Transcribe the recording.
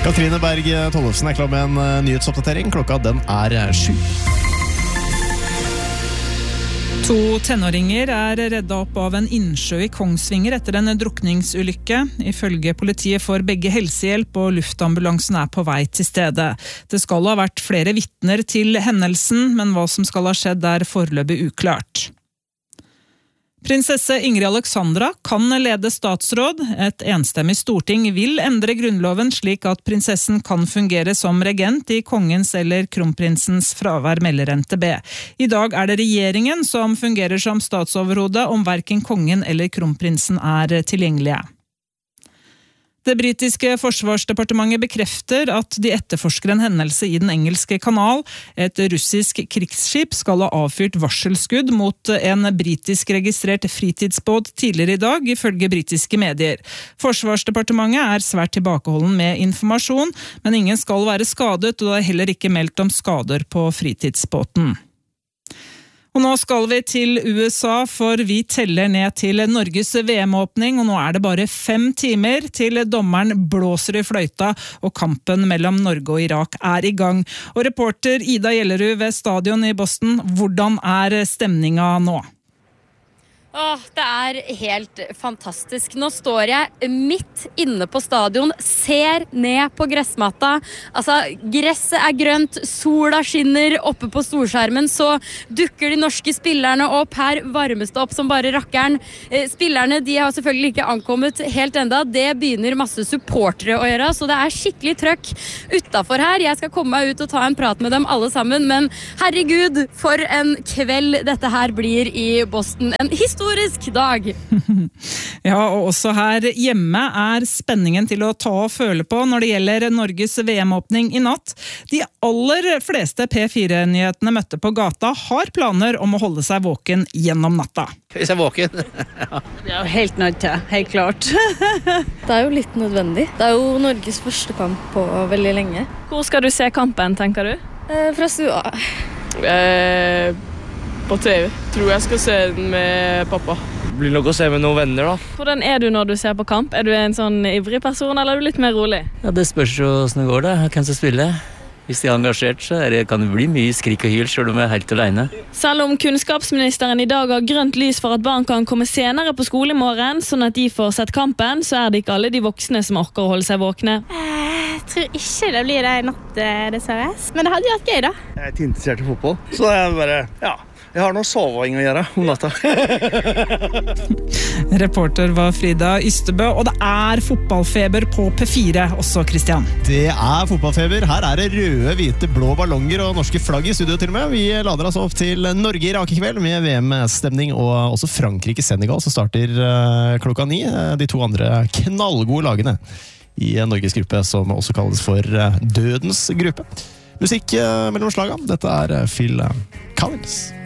Katrine Berg Tollefsen klar med en nyhetsoppdatering. Klokka den 7. 2 tenåringer reddet opp av en innsjø i Kongsvinger etter en drukningsulykke. Ifølge politiet får begge helsehjelp, og luftambulansen på vei til stedet. Det skal ha vært flere vitner til hendelsen, men hva som skal ha skjedd foreløpig uklart. Prinsesse Ingrid Alexandra kan lede statsråd. Et enstemmig storting vil endre grunnloven slik at prinsessen kan fungere som regent i kongens eller kronprinsens fravær, melder NTB. I dag det regjeringen som fungerer som statsoverhode om hverken kongen eller kronprinsen tilgjengelige. Det britiske forsvarsdepartementet bekrefter at de etterforsker en hendelse i den engelske kanal. Et russisk krigsskip skal ha avfyrt varselskudd mot en britisk registrert fritidsbåt tidligere i dag, ifølge britiske medier. Forsvarsdepartementet svært tilbakeholden med informasjon, men ingen skal være skadet, og det heller ikke meldt om skader på fritidsbåten. Og nå skal vi til USA, for vi teller ned til Norges VM-åpning, og nå det bare 5 timer til dommeren blåser i fløyta, og kampen mellom Norge og Irak i gang. Og reporter Ida Gjellerud ved stadion i Boston, hvordan stemninga nå? Det helt fantastisk. Nå står jeg midt inne på stadion, ser ned på gressmatta. Altså, gresset grønt, sola skinner oppe på storskjermen, så dukker de norske spillerne opp her, varmes det opp som bare rakkeren. Spillerne, de har selvfølgelig ikke ankommet helt enda. Det begynner masse supportere å gjøre, så det skikkelig trøkk utenfor her. Jeg skal komme meg ut og ta en prat med dem alle sammen, men herregud, for en kveld dette her blir i Boston. En historisk dag. Ja, og også her hjemme spenningen til å ta og føle på når det gjelder Norges VM-åpning i natt. De aller fleste P4-nyhetene møtte på gata har planer om å holde seg våken gjennom natta. Hvis jeg våken? Ja, helt nødt til, helt klart. Det jo litt nødvendig. Det jo Norges første kamp på veldig lenge. Hvor skal du se kampen, tenker du? Fra stua. På TV. Tror jeg skal se den med pappa. Blir nok å se med noen venner da. Hvordan du når du ser på kamp? Du en sånn ivrig person, eller du litt mer rolig? Ja, det spørs jo hvordan det går da. Hvem som spiller. Hvis de engasjert, så kan det bli mye skrik og hyl, selv om jeg helt alene. Selv om kunnskapsministeren i dag har grønt lys for at barn kan komme senere på skole i morgen, sånn at de får sett kampen, så det ikke alle de voksne som orker å holde seg våkne. Jeg tror ikke det blir det i natt, dessverre. Men det hadde vært gøy da. Jeg ikke interessert i fotball, så bare, jeg har noe soving å gjøre om natta. Reporter var Frida Ystebø, og det fotballfeber på P4 også, Kristian. Det fotballfeber. Her det røde, hvite, blå ballonger og norske flagg i studio til og med. Vi lader oss opp til Norge-Irak i kveld med VM-stemning, og også Frankrike-Senegal som starter klokka 9. De 2 andre knallgode lagene i Norges gruppe, som også kalles for Dødens gruppe. Musikk mellom slagene. Dette Phil Collins.